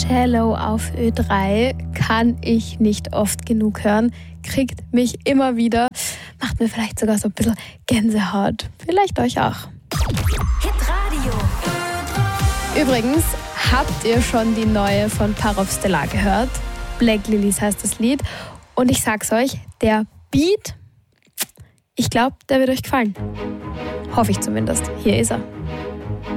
Cello auf Ö3 kann ich nicht oft genug hören. Kriegt mich immer wieder. Macht mir vielleicht sogar so ein bisschen Gänsehaut. Vielleicht euch auch. Hitradio. Übrigens, habt ihr schon die neue von Parov Stellar gehört? Black Lilies heißt das Lied. Und ich sag's euch, der Beat, ich glaube, der wird euch gefallen. Hoffe ich zumindest. Hier ist er.